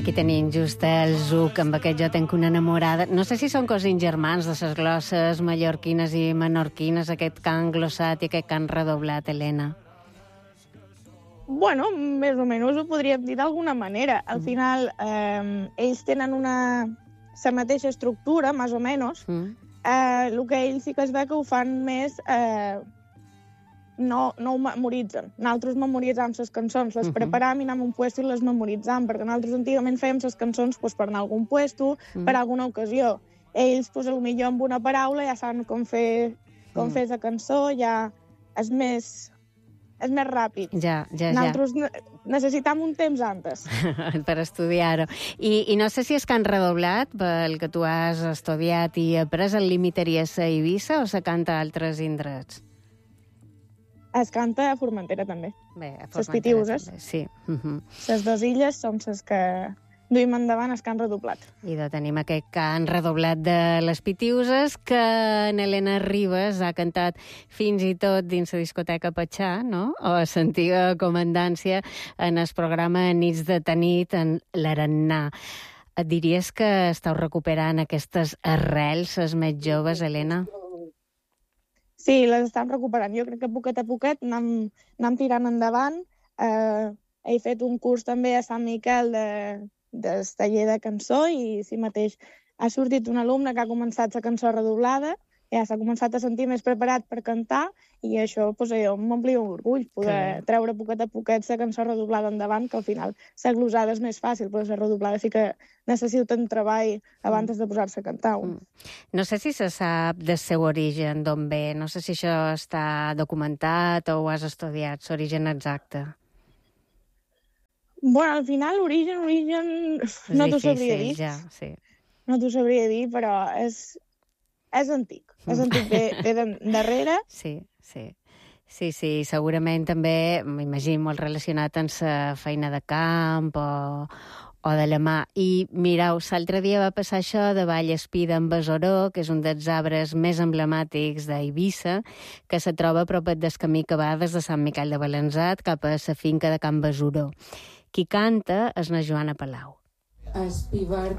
Aquí tenim just el Zuc, amb aquest Jo tenc una enamorada. No sé si són cosins germans de les glosses mallorquines i menorquines, aquest cant glossat i aquest cant redoblat, Helena. Bueno, més o menys ho podríem dir d'alguna manera. Al final, ells tenen la mateixa estructura, més o menys. El que ells sí que es ve que ho fan més... no ho memoritzen. Nosaltres memoritzam les cançons, les preparam i anem a un puesto i les memoritzam, perquè nosaltres antigament fèiem les cançons per anar a algun puesto, per alguna ocasió. Ells, potser amb una paraula ja saben com fer la cançó, ja és més ràpid. Ja. Nosaltres necessitam un temps antes. Per estudiar-ho. I no sé si és cant redoblat, pel que tu has estudiat i après, el limitaria a Eivissa o se canta a altres indrets? Es canta a Formentera, també. Bé, a les Pitiüses. Sí. Les dues illes són les que duim endavant el cant redoblat. I tenim aquest cant redoblat de les Pitiüses que en Helena Ribas ha cantat fins i tot dins la discoteca Patxà, no? O a l'antiga comandància en el programa Nits de Tanit en l'Arannà. Et diries que esteu recuperant aquestes arrels, les més joves, Helena? Sí, les estem recuperant. Jo crec que poquet a poquet anem tirant endavant. He fet un curs també a Sant Miquel del taller de cançó i sí mateix ha sortit un alumne que ha començat la cançó redoblada, ja s'ha començat a sentir més preparat per cantar i això m'omplia un orgull, poder treure poquet a poquet la cançó redoblada endavant, que al final la glosada és més fàcil, però la redoblada sí que necessita un treball abans de posar-se a cantar. No sé si se sap del seu origen, d'on ve, no sé si això està documentat o ho has estudiat, l'origen exacte. Bueno, al final, l'origen no t'ho sabria dir. Ja, sí. No t'ho sabria dir, però és antic. És antic, ve darrere. Sí, segurament també, m'imagino, molt relacionat amb la feina de camp o de la mà. I mireu, l'altre dia va passar això de Vallespí d'en Besoró, que és un dels arbres més emblemàtics d'Eivissa, que se troba a prop del camí que va des de Sant Miquel de Balanzat cap a la finca de Can Besoró. Qui canta és na Joana Palau.